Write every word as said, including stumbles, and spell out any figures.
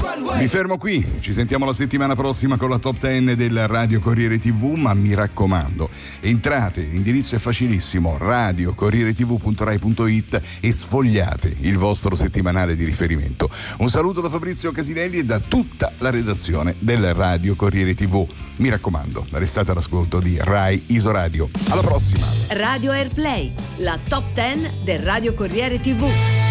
Mi fermo qui, ci sentiamo la settimana prossima con la top dieci del Radio Corriere tivù, ma mi raccomando, entrate, l'indirizzo è facilissimo, radio corriere tv punto rai punto it e sfogliate il vostro settimanale di riferimento. Un saluto da Fabrizio Casinelli e da tutta la redazione del Radio Corriere tivù. Mi raccomando, restate all'ascolto di Rai Isoradio. Alla prossima! Radio Airplay, la top dieci del Radio Corriere tivù.